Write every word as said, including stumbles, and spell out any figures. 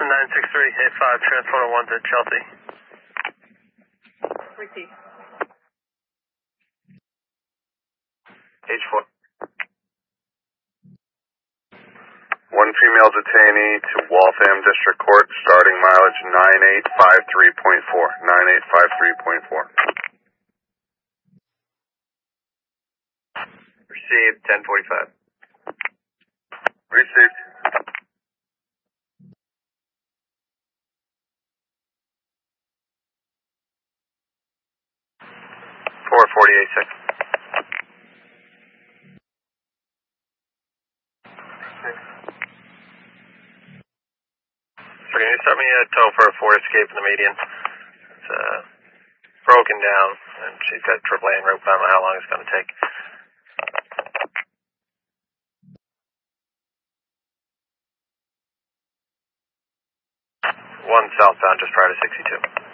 nine six three eight five, transponder one to Chelsea. Receive. H four. One female detainee to Waltham District Court, starting mileage nine eight five three point four. nine eight five three point four. Received, ten forty-five. Received. four forty-eight seconds. So can you set me a tow for a Ford Escape in the median? It's uh, broken down, and she's got triple A en route, but I don't know how long it's going to take. One southbound, just prior to sixty-two.